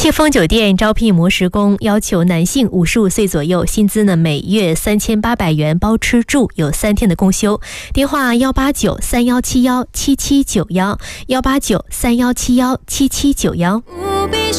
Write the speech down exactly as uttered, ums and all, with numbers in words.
庆丰酒店招聘磨石工，要求男性五十五岁左右，薪资呢每月三千八百元，包吃住，有三天的公休。电话幺八九三幺七幺七七九幺，幺八九三幺七幺七七九幺。